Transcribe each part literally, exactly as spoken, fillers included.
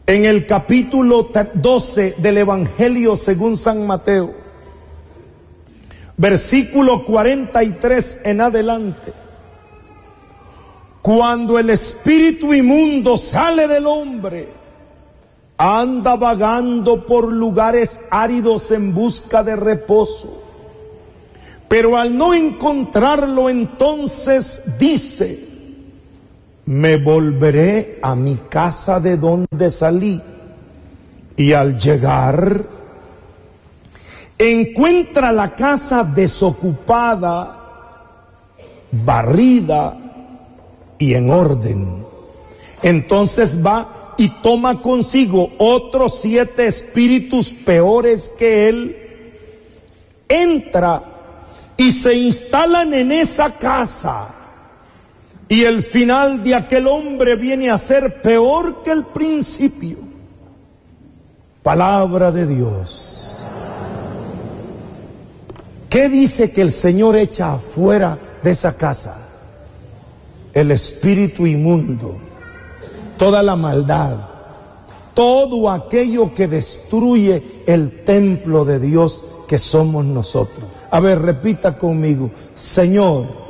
En el capítulo doce del Evangelio según San Mateo, versículo cuarenta y tres en adelante, cuando el espíritu inmundo sale del hombre, anda vagando por lugares áridos en busca de reposo, pero al no encontrarlo, entonces dice: me volveré a mi casa de donde salí. Y al llegar, encuentra la casa desocupada, barrida y en orden. Entonces va y toma consigo otros siete espíritus peores que él, entra y se instalan en esa casa. Y el final de aquel hombre viene a ser peor que el principio. Palabra de Dios. ¿Qué dice que el Señor echa afuera de esa casa? El espíritu inmundo, toda la maldad, todo aquello que destruye el templo de Dios que somos nosotros. A ver, repita conmigo: Señor,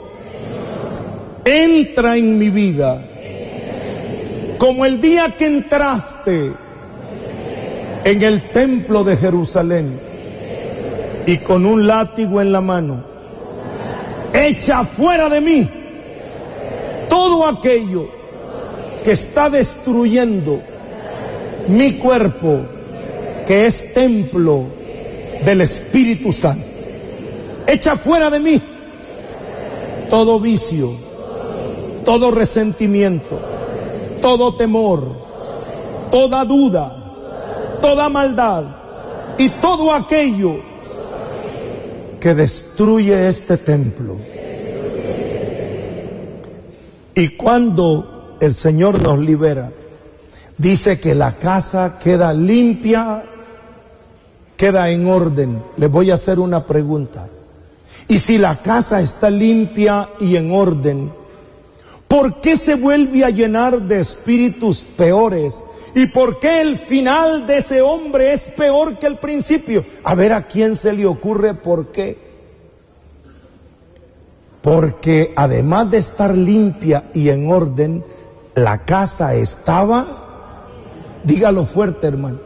entra en mi vida como el día que entraste en el templo de Jerusalén y con un látigo en la mano, echa fuera de mí todo aquello que está destruyendo mi cuerpo, que es templo del Espíritu Santo. Echa fuera de mí todo vicio, todo resentimiento, todo temor, toda duda, toda maldad y todo aquello que destruye este templo. Y cuando el Señor nos libera, dice que la casa queda limpia, queda en orden. Les voy a hacer una pregunta. Y si la casa está limpia y en orden, ¿por qué se vuelve a llenar de espíritus peores? ¿Y por qué el final de ese hombre es peor que el principio? A ver, ¿a quién se le ocurre por qué? Porque además de estar limpia y en orden, la casa estaba, dígalo fuerte, hermano,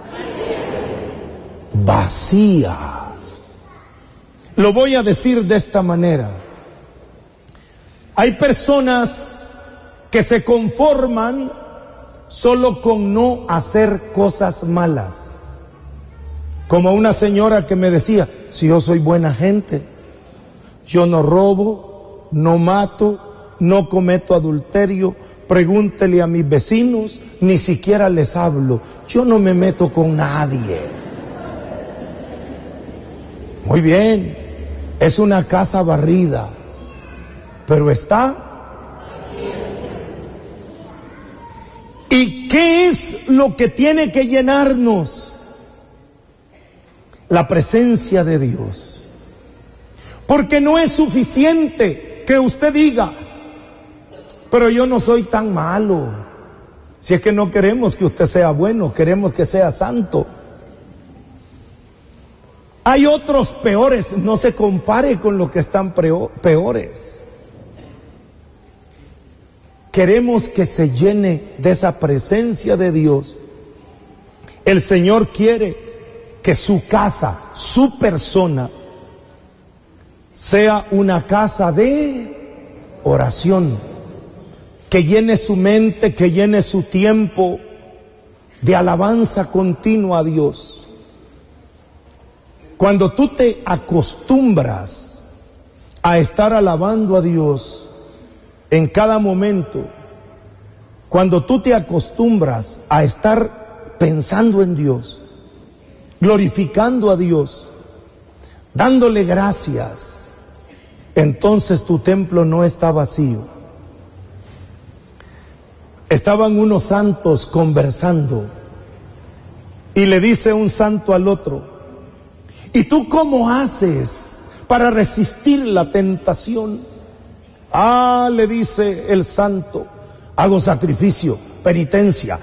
vacía. Lo voy a decir de esta manera. Hay personas que se conforman solo con no hacer cosas malas. Como una señora que me decía: si yo soy buena gente, yo no robo, no mato, no cometo adulterio, pregúntele a mis vecinos, ni siquiera les hablo, yo no me meto con nadie. Muy bien, es una casa barrida, pero está. ¿Y qué es lo que tiene que llenarnos? La presencia de Dios. Porque no es suficiente que usted diga: pero yo no soy tan malo. Si es que no queremos que usted sea bueno, queremos que sea santo. Hay otros peores, no se compare con los que están peores. Queremos que se llene de esa presencia de Dios. El Señor quiere que su casa, su persona, sea una casa de oración, que llene su mente, que llene su tiempo de alabanza continua a Dios. Cuando tú te acostumbras a estar alabando a Dios en cada momento, cuando tú te acostumbras a estar pensando en Dios, glorificando a Dios, dándole gracias, entonces tu templo no está vacío. Estaban unos santos conversando y le dice un santo al otro: ¿y tú cómo haces para resistir la tentación? Ah, le dice el santo: hago sacrificio, penitencia,